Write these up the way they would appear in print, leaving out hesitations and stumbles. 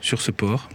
sur ce port.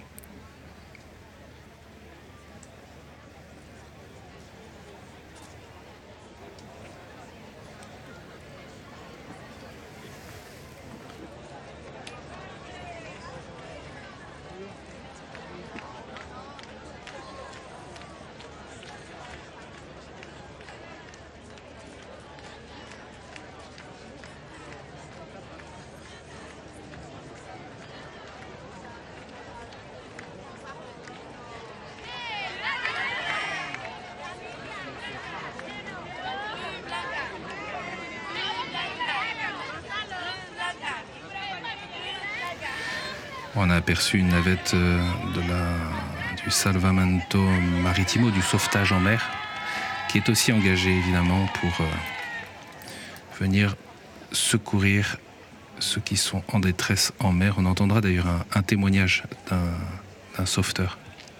On a aperçu une navette du Salvamento Marittimo, du sauvetage en mer, qui est aussi engagée évidemment pour venir secourir ceux qui sont en détresse en mer. On entendra d'ailleurs un témoignage d'un sauveteur.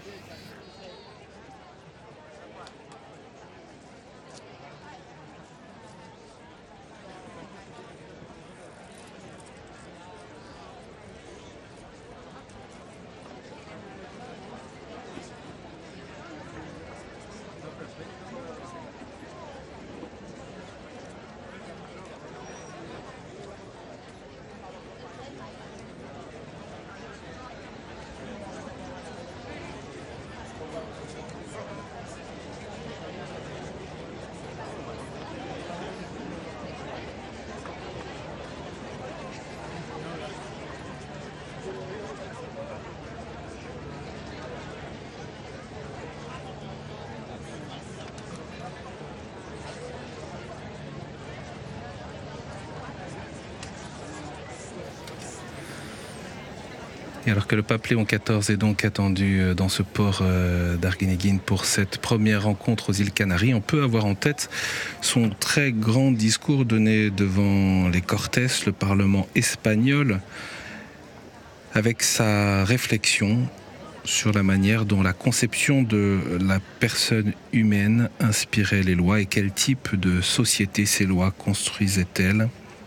Et alors que le pape Léon XIV est donc attendu dans ce port d'Arguineguín pour cette première rencontre aux îles Canaries, on peut avoir en tête son très grand discours donné devant les Cortes, le Parlement espagnol, avec sa réflexion sur la manière dont la conception de la personne humaine inspirait les lois et quel type de société ces lois construisaient-elles.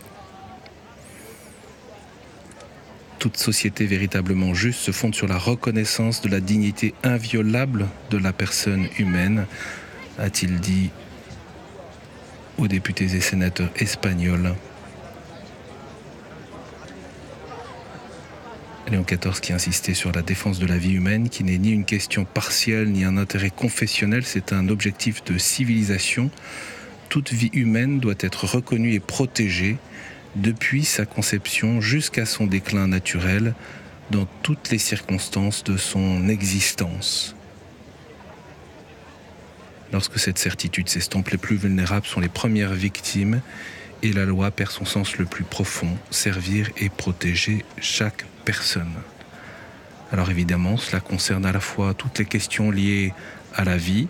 Toute société véritablement juste se fonde sur la reconnaissance de la dignité inviolable de la personne humaine, a-t-il dit aux députés et sénateurs espagnols. Léon XIV qui insistait sur la défense de la vie humaine, qui n'est ni une question partielle ni un intérêt confessionnel, c'est un objectif de civilisation. Toute vie humaine doit être reconnue et protégée, depuis sa conception jusqu'à son déclin naturel, dans toutes les circonstances de son existence. Lorsque cette certitude s'estompe, les plus vulnérables sont les premières victimes et la loi perd son sens le plus profond, servir et protéger chaque personne. Alors évidemment, cela concerne à la fois toutes les questions liées à la vie,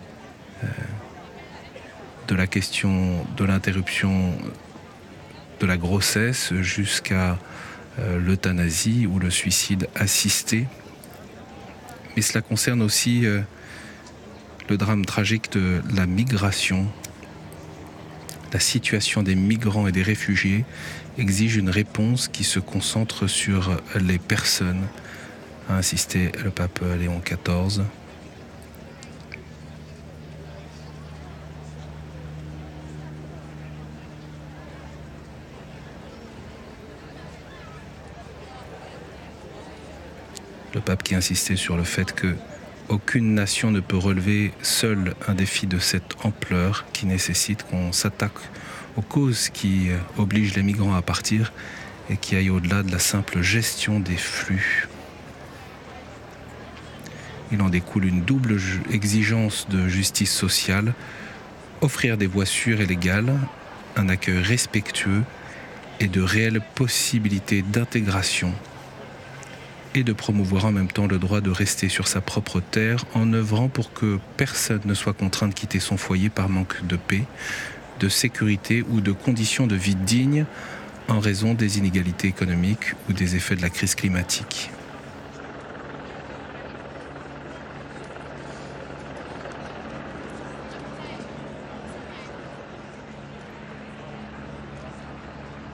de la question de l'interruption de la grossesse jusqu'à l'euthanasie ou le suicide assisté. Mais cela concerne aussi le drame tragique de la migration. La situation des migrants et des réfugiés exige une réponse qui se concentre sur les personnes, a insisté le pape Léon XIV. Le pape qui insistait sur le fait qu'aucune nation ne peut relever seule un défi de cette ampleur qui nécessite qu'on s'attaque aux causes qui obligent les migrants à partir et qui aillent au-delà de la simple gestion des flux. Il en découle une double exigence de justice sociale, offrir des voies sûres et légales, un accueil respectueux et de réelles possibilités d'intégration, et de promouvoir en même temps le droit de rester sur sa propre terre en œuvrant pour que personne ne soit contraint de quitter son foyer par manque de paix, de sécurité ou de conditions de vie dignes en raison des inégalités économiques ou des effets de la crise climatique.